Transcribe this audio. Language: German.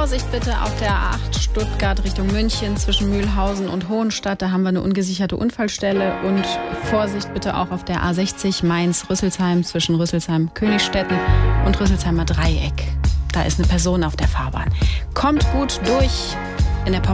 Vorsicht bitte auf der A8 Stuttgart Richtung München zwischen Mühlhausen und Hohenstadt. Da haben wir eine ungesicherte Unfallstelle. Und Vorsicht bitte auch auf der A60 Mainz-Rüsselsheim zwischen Rüsselsheim-Königstetten und Rüsselsheimer Dreieck. Da ist eine Person auf der Fahrbahn. Kommt gut durch in der